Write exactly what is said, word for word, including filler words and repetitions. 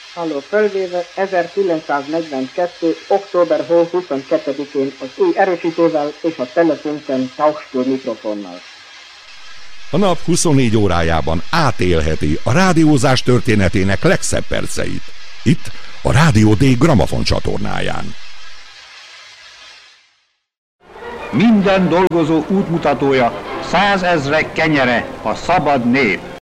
Halló, fölvéve ezerkilencszáznegyvenkettő. október huszonkettedikén az új erősítővel és a telefonken Tauschstür mikrofonnal. A nap huszonnégy órájában átélheti a rádiózás történetének legszebb perceit. Itt a Rádió D Gramafon csatornáján. Minden dolgozó útmutatója, százezrek kenyere, a szabad nép.